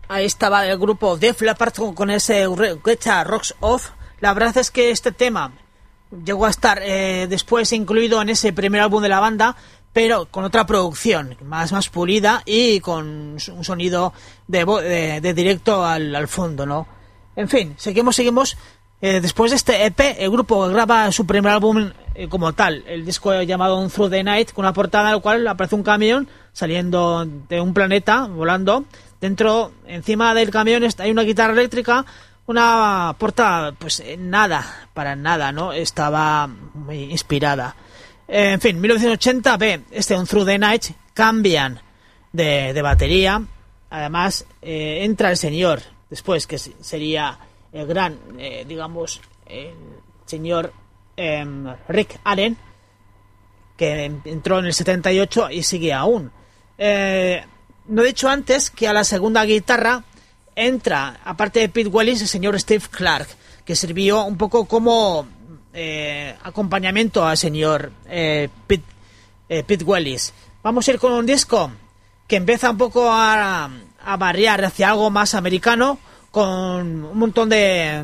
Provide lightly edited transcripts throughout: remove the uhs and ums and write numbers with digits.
Ahí estaba el grupo Def Leppard con ese Get Your Rocks Off. La verdad es que este tema llegó a estar después incluido en ese primer álbum de la banda, pero con otra producción más pulida y con un sonido de directo al fondo, ¿no? En fin, seguimos. Después de este EP, el grupo graba su primer álbum como tal, el disco llamado Through the Night, con una portada en la cual aparece un camión saliendo de un planeta, volando. Encima del camión hay una guitarra eléctrica, una portada, pues para nada, ¿no? Estaba muy inspirada. En fin, 1980 ve un Through the Night, cambian de batería. Además, entra el señor, después, que sería el gran, el señor Rick Allen, que entró en el 78 y sigue aún. No he dicho antes que a la segunda guitarra entra, aparte de Pete Wellis, el señor Steve Clark, que sirvió un poco como acompañamiento al señor Pete Wellis. Vamos a ir con un disco que empieza un poco a variar hacia algo más americano, con un montón de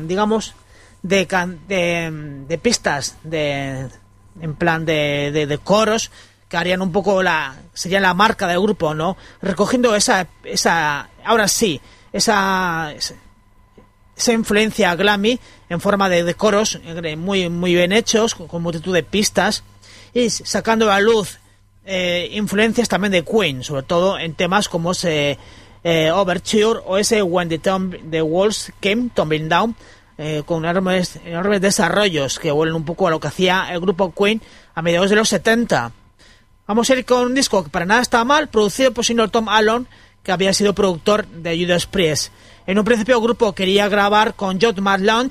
pistas en plan de coros que harían un poco sería la marca del grupo, ¿no? Recogiendo esa influencia glammy en forma de coros muy bien hechos, con multitud de pistas, y sacando a la luz influencias también de Queen, sobre todo en temas como ese Overture o ese When the Walls Came Tumbling Down, con enormes desarrollos que vuelven un poco a lo que hacía el grupo Queen a mediados de los 70. Vamos a ir con un disco que para nada está mal, producido por el señor Tom Allon, que había sido productor de Judas Priest. En un principio el grupo quería grabar con John Malone